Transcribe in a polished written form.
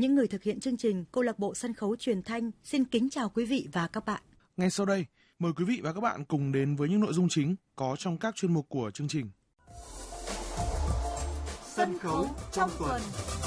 Những người thực hiện chương trình Câu lạc bộ sân khấu truyền thanh xin kính chào quý vị và các bạn. Ngay sau đây, mời quý vị và các bạn cùng đến với những nội dung chính có trong các chuyên mục của chương trình. Sân khấu trong tuần.